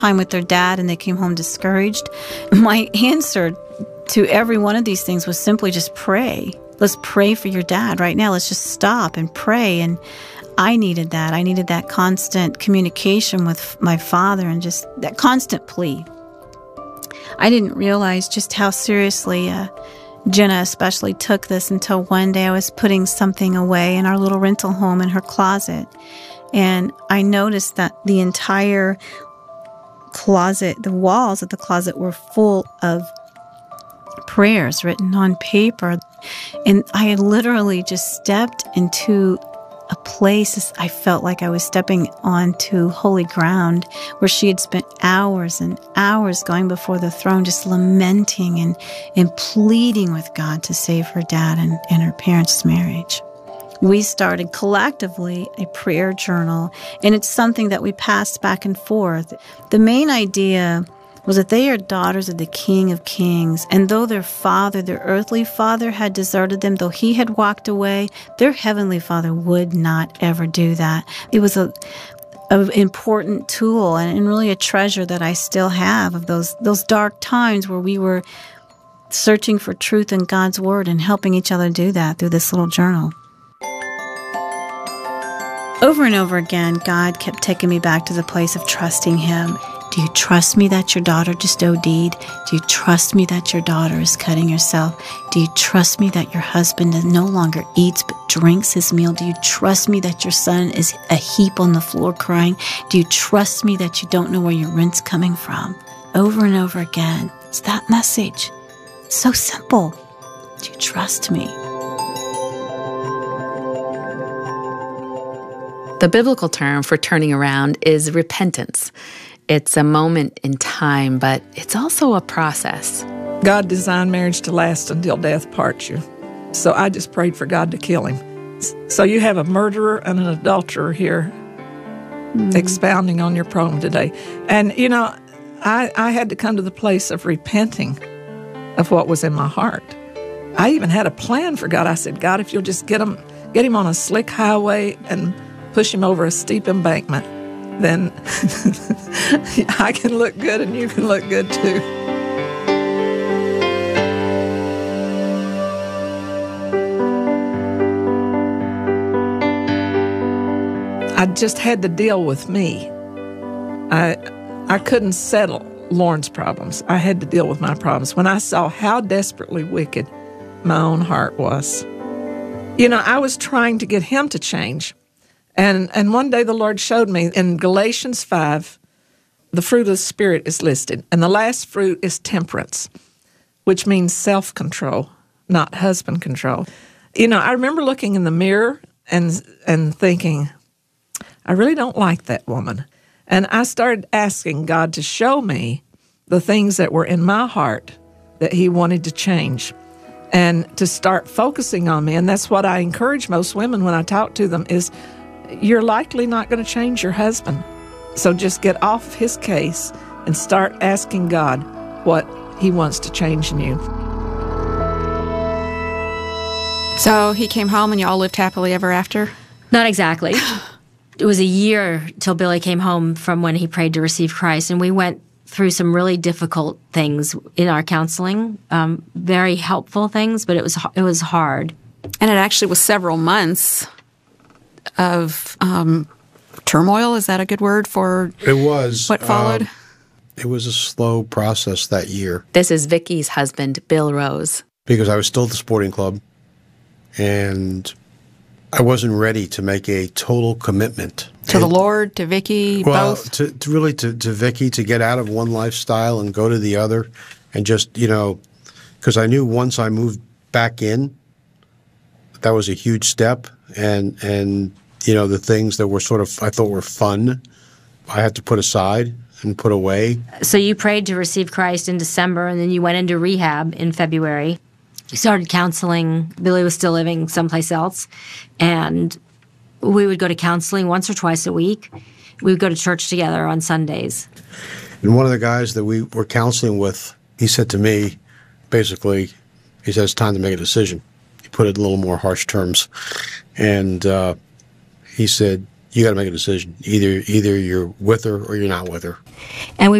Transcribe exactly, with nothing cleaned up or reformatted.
time with their dad and they came home discouraged. My answer to every one of these things was simply just pray. Let's pray for your dad right now. Let's just stop and pray. And I needed that. I needed that constant communication with my father and just that constant plea. I didn't realize just how seriously uh, Jenna especially took this until one day I was putting something away in our little rental home in her closet. And I noticed that the entire closet, the walls of the closet were full of prayers written on paper. And I literally just stepped into a place, I felt like I was stepping onto holy ground where she had spent hours and hours going before the throne, just lamenting and, and pleading with God to save her dad and, and her parents' marriage. We started collectively a prayer journal, and it's something that we passed back and forth. The main idea was that they are daughters of the King of Kings, and though their father, their earthly father, had deserted them, though he had walked away, their heavenly Father would not ever do that. It was a an important tool and, and really a treasure that I still have of those those dark times where we were searching for truth in God's Word and helping each other do that through this little journal. Over and over again, God kept taking me back to the place of trusting Him. Do you trust me that your daughter just OD'd? Do you trust me that your daughter is cutting herself? Do you trust me that your husband no longer eats but drinks his meal? Do you trust me that your son is a heap on the floor crying? Do you trust me that you don't know where your rent's coming from? Over and over again, it's that message. So simple. Do you trust me? The biblical term for turning around is repentance. It's a moment in time, but it's also a process. God designed marriage to last until death parts you. So I just prayed for God to kill him. So you have a murderer and an adulterer here mm. expounding on your problem today. And, you know, I, I had to come to the place of repenting of what was in my heart. I even had a plan for God. I said, God, if you'll just get him, get him on a slick highway and push him over a steep embankment, then I can look good and you can look good too. I just had to deal with me. I I couldn't settle Lauren's problems. I had to deal with my problems. When I saw how desperately wicked my own heart was. You know, I was trying to get him to change. And and one day the Lord showed me in Galatians five, the fruit of the Spirit is listed. And the last fruit is temperance, which means self-control, not husband control. You know, I remember looking in the mirror and and thinking, I really don't like that woman. And I started asking God to show me the things that were in my heart that he wanted to change and to start focusing on me. And that's what I encourage most women when I talk to them is, you're likely not going to change your husband. So just get off his case and start asking God what he wants to change in you. So he came home and you all lived happily ever after? Not exactly. It was a year till Billy came home from when he prayed to receive Christ, and we went through some really difficult things in our counseling, um, very helpful things, but it was it was hard. And it actually was several months of um, turmoil. Is that a good word for it was what followed? Um, it was a slow process that year. This is Vicky's husband, Bill Rose. Because I was still at the sporting club, and I wasn't ready to make a total commitment. To and, the Lord, to Vicky, well, both? to, to really to, to Vicky, to get out of one lifestyle and go to the other, and just, you know, because I knew once I moved back in, that was a huge step, and, and you know, the things that were sort of, I thought were fun, I had to put aside and put away. So you prayed to receive Christ in December, and then you went into rehab in February. You started counseling. Billy was still living someplace else, and we would go to counseling once or twice a week. We would go to church together on Sundays. And one of the guys that we were counseling with, he said to me, basically, he said, it's time to make a decision. He put it in a little more harsh terms. And uh, he said, you got to make a decision. Either either you're with her or you're not with her. And we